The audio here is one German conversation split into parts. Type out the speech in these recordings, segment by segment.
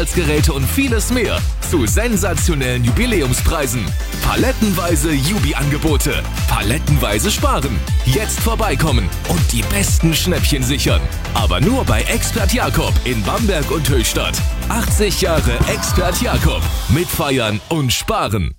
Haushaltsgeräte und vieles mehr zu sensationellen Jubiläumspreisen. Palettenweise Jubi-Angebote. Palettenweise sparen. Jetzt vorbeikommen und die besten Schnäppchen sichern. Aber nur bei Expert Jakob in Bamberg und Höchstadt. 80 Jahre Expert Jakob. Mitfeiern und sparen.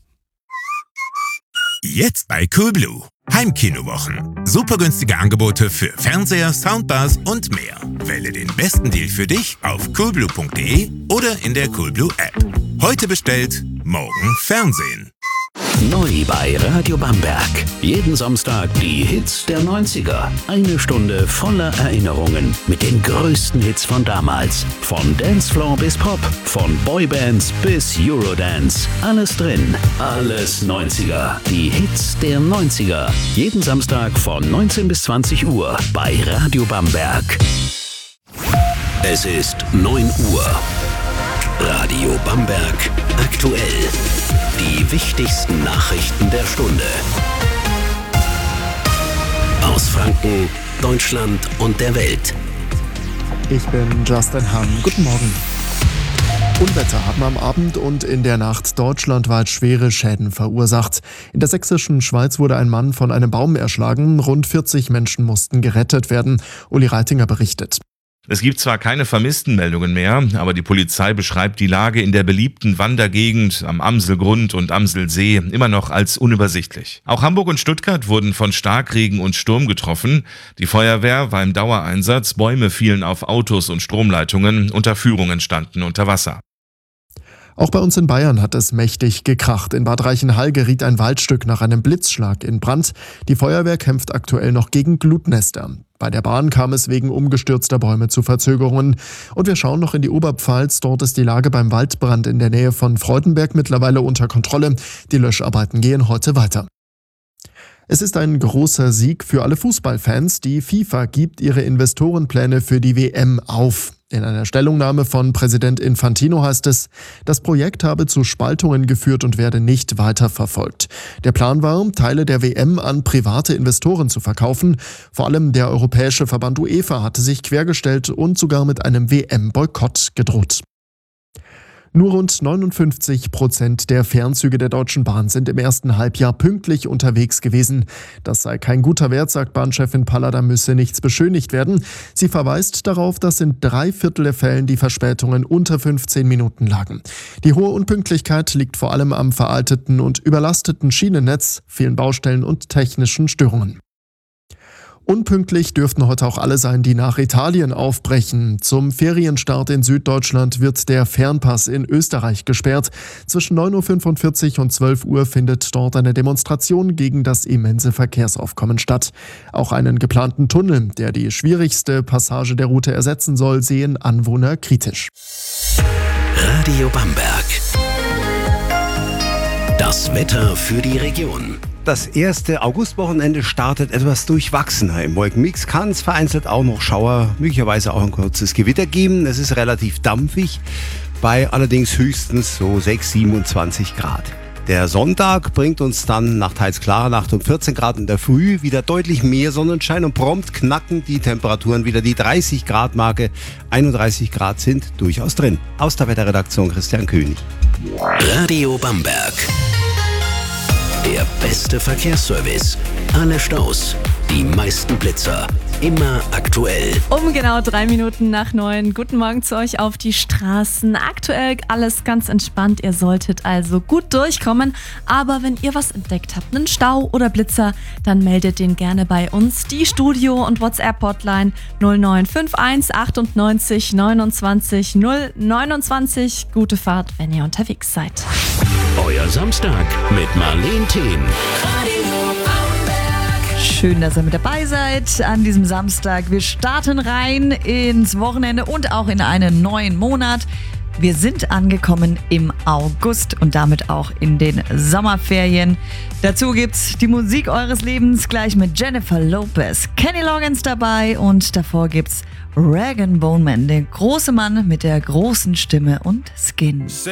Jetzt bei Coolblue. Heimkinowochen. Super günstige Angebote für Fernseher, Soundbars und mehr. Wähle den besten Deal für dich auf coolblue.de oder in der Coolblue App. Heute bestellt, morgen Fernsehen. Neu bei Radio Bamberg. Jeden Samstag die Hits der 90er. Eine Stunde voller Erinnerungen mit den größten Hits von damals. Von Dancefloor bis Pop, von Boybands bis Eurodance. Alles drin, alles 90er. Die Hits der 90er. Jeden Samstag von 19 bis 20 Uhr bei Radio Bamberg. Es ist 9 Uhr. Radio Bamberg aktuell. Die wichtigsten Nachrichten der Stunde. Aus Franken, Deutschland und der Welt. Ich bin Justin Hamm. Guten Morgen. Unwetter haben am Abend und in der Nacht deutschlandweit schwere Schäden verursacht. In der sächsischen Schweiz wurde ein Mann von einem Baum erschlagen. Rund 40 Menschen mussten gerettet werden. Uli Reitinger berichtet. Es gibt zwar keine Vermisstenmeldungen mehr, aber die Polizei beschreibt die Lage in der beliebten Wandergegend am Amselgrund und Amselsee immer noch als unübersichtlich. Auch Hamburg und Stuttgart wurden von Starkregen und Sturm getroffen. Die Feuerwehr war im Dauereinsatz, Bäume fielen auf Autos und Stromleitungen, Unterführungen standen unter Wasser. Auch bei uns in Bayern hat es mächtig gekracht. In Bad Reichenhall geriet ein Waldstück nach einem Blitzschlag in Brand. Die Feuerwehr kämpft aktuell noch gegen Glutnester. Bei der Bahn kam es wegen umgestürzter Bäume zu Verzögerungen. Und wir schauen noch in die Oberpfalz. Dort ist die Lage beim Waldbrand in der Nähe von Freudenberg mittlerweile unter Kontrolle. Die Löscharbeiten gehen heute weiter. Es ist ein großer Sieg für alle Fußballfans. Die FIFA gibt ihre Investorenpläne für die WM auf. In einer Stellungnahme von Präsident Infantino heißt es, das Projekt habe zu Spaltungen geführt und werde nicht weiterverfolgt. Der Plan war, Teile der WM an private Investoren zu verkaufen. Vor allem der europäische Verband UEFA hatte sich quergestellt und sogar mit einem WM-Boykott gedroht. Nur rund 59% der Fernzüge der Deutschen Bahn sind im ersten Halbjahr pünktlich unterwegs gewesen. Das sei kein guter Wert, sagt Bahnchefin Palla, da müsse nichts beschönigt werden. Sie verweist darauf, dass in 3/4 der Fällen die Verspätungen unter 15 Minuten lagen. Die hohe Unpünktlichkeit liegt vor allem am veralteten und überlasteten Schienennetz, vielen Baustellen und technischen Störungen. Unpünktlich dürften heute auch alle sein, die nach Italien aufbrechen. Zum Ferienstart in Süddeutschland wird der Fernpass in Österreich gesperrt. Zwischen 9.45 Uhr und 12 Uhr findet dort eine Demonstration gegen das immense Verkehrsaufkommen statt. Auch einen geplanten Tunnel, der die schwierigste Passage der Route ersetzen soll, sehen Anwohner kritisch. Radio Bamberg. Das Wetter für die Region. Das erste Augustwochenende startet etwas durchwachsener. Im Wolkenmix kann es vereinzelt auch noch Schauer, möglicherweise auch ein kurzes Gewitter geben. Es ist relativ dampfig, bei allerdings höchstens so 27 Grad. Der Sonntag bringt uns dann nach teils klarer Nacht um 14 Grad in der Früh wieder deutlich mehr Sonnenschein und prompt knacken die Temperaturen wieder die 30 Grad Marke. 31 Grad sind durchaus drin. Aus der Wetterredaktion Christian König. Radio Bamberg. Der beste Verkehrsservice. Alle Staus, die meisten Blitzer. Immer aktuell. Um genau 3 Minuten nach 9. Guten Morgen zu euch auf die Straßen. Aktuell alles ganz entspannt. Ihr solltet also gut durchkommen. Aber wenn ihr was entdeckt habt, einen Stau oder Blitzer, dann meldet den gerne bei uns. Die Studio- und WhatsApp-Hotline 0951 98 29 029. Gute Fahrt, wenn ihr unterwegs seid. Euer Samstag mit Marleen Thien. Schön, dass ihr mit dabei seid an diesem Samstag. Wir starten rein ins Wochenende und auch in einen neuen Monat. Wir sind angekommen im August und damit auch in den Sommerferien. Dazu gibt's die Musik eures Lebens gleich mit Jennifer Lopez, Kenny Loggins dabei und davor gibt's Rag & Bone Man, der große Mann mit der großen Stimme und Skin.